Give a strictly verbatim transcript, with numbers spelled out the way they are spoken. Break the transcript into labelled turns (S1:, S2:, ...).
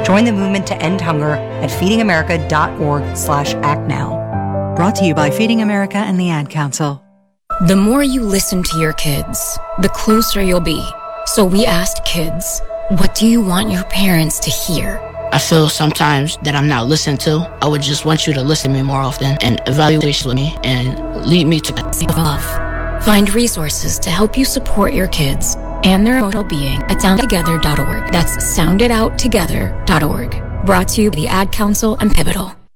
S1: Join the movement to end hunger at feedingamerica.org slash act now.
S2: Brought to you by Feeding America and the Ad Council.
S3: The more you listen to your kids, the closer you'll be. So we asked kids, what do you want your parents to hear?
S4: I feel sometimes that I'm not listened to. I would just want you to listen to me more often and evaluate with me and lead me to
S3: love. Find resources to help you support your kids and their emotional being at sound together dot org. That's sound it out together dot org. Brought to you by the Ad Council and Pivotal.